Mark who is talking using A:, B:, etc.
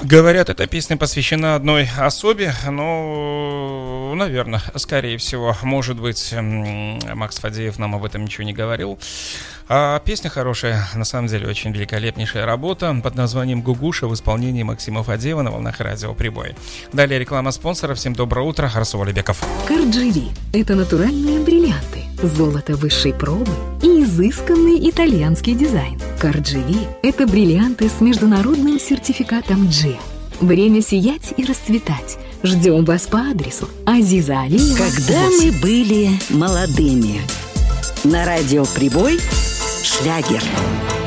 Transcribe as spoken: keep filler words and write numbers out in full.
A: Говорят, эта песня посвящена одной особе, но, наверное, скорее всего, может быть, Макс Фадеев нам об этом ничего не говорил. А песня хорошая, на самом деле очень великолепнейшая работа под названием «Гугуша» в исполнении Максима Фадеева на волнах радио «Прибой». Далее реклама спонсора. Всем доброе утро. Расул Алибеков.
B: Кардживи – это натуральные бриллианты, золото высшей пробы и изысканный итальянский дизайн. Кардживи – это бриллианты с международным сертификатом джи. Время сиять и расцветать. Ждем вас по адресу Азиза Алиева.
C: Когда мы были молодыми. На радио «Прибой» шлягер.